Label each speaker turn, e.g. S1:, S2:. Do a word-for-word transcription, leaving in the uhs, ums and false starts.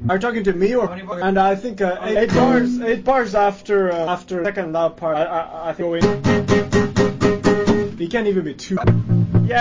S1: Are you talking to me or? And I think uh, eight, eight bars, eight bars after uh, after second loud part. I, I, I think going. It can't even be two. Yeah.